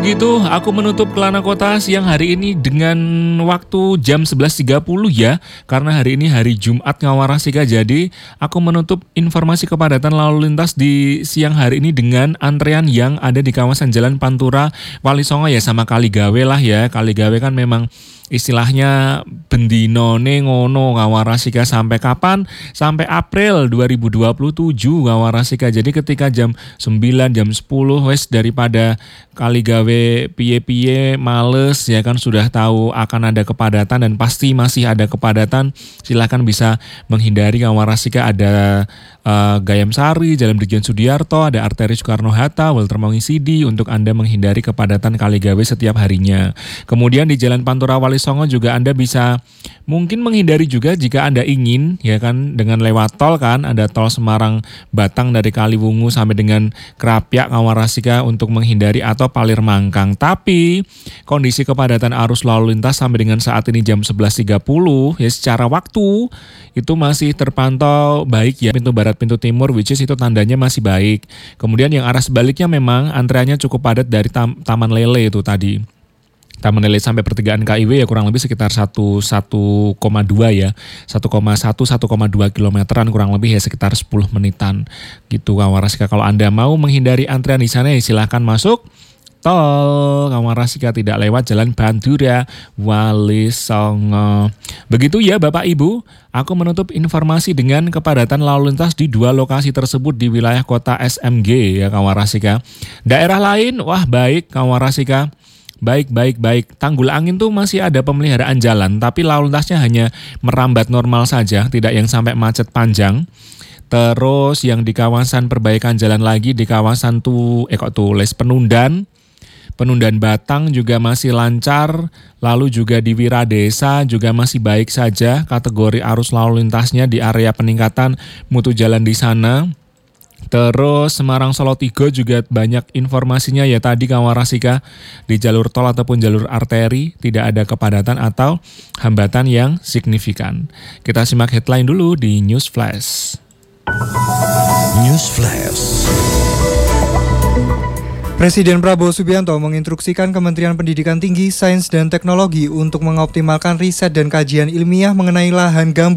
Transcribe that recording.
Gitu, aku menutup Kelana Kota siang hari ini dengan waktu jam 11.30 ya. Karena hari ini hari Jumat Ngawarasika, jadi aku menutup informasi kepadatan lalu lintas di siang hari ini dengan antrean yang ada di kawasan Jalan Pantura Walisongo ya, sama Kaligawe lah ya. Kaligawe kan memang istilahnya bendinone ngono Ngawarasika, sampai kapan? Sampai April 2027 Ngawarasika. Jadi ketika jam 9, jam 10 wes daripada Kaligawe piye-piye males ya kan, sudah tahu akan ada kepadatan dan pasti masih ada kepadatan, silahkan bisa menghindari Ngawarasika. Ada Gayam Sari, Jalan Brigjen Sudiarto, ada arteri Soekarno-Hatta, Walter Mangisidi untuk Anda menghindari kepadatan Kaligawe setiap harinya. Kemudian di Jalan Pantura Walisongo juga Anda bisa mungkin menghindari juga jika Anda ingin ya kan, dengan lewat tol kan, ada tol Semarang Batang dari Kaliwungu sampai dengan Krapyak Ngawarasika untuk menghindari, atau Palir Mangkang. Tapi kondisi kepadatan arus lalu lintas sampai dengan saat ini jam 11.30 ya, secara waktu itu masih terpantau baik ya, pintu barat pintu timur, which is itu tandanya masih baik. Kemudian yang arah sebaliknya memang antreannya cukup padat dari Taman Lele itu tadi. Taman Lele sampai pertigaan KIW ya, kurang lebih sekitar 1,2 ya, 1,2 kilometeran kurang lebih ya, sekitar 10 menitan gitu Ngawarasika. Kalau Anda mau menghindari antrean di sana ya silahkan masuk tol Ngawarasika, tidak lewat Jalan Pantura Walisongo. Begitu ya Bapak Ibu, aku menutup informasi dengan kepadatan lalu lintas di dua lokasi tersebut di wilayah kota SMG ya Ngawarasika. Daerah lain, wah baik Ngawarasika. Baik. Tanggul Angin tuh masih ada pemeliharaan jalan, tapi lalu lintasnya hanya merambat normal saja, tidak yang sampai macet panjang. Terus yang di kawasan perbaikan jalan lagi di kawasan Penundan Batang juga masih lancar, lalu juga di Wiradesa juga masih baik saja. Kategori arus lalu lintasnya di area peningkatan mutu jalan di sana. Terus Semarang Solo 3 juga banyak informasinya ya tadi Ngawarasika, di jalur tol ataupun jalur arteri tidak ada kepadatan atau hambatan yang signifikan. Kita simak headline dulu di News Flash. News Flash. Presiden Prabowo Subianto menginstruksikan Kementerian Pendidikan Tinggi, Sains dan Teknologi untuk mengoptimalkan riset dan kajian ilmiah mengenai lahan gambut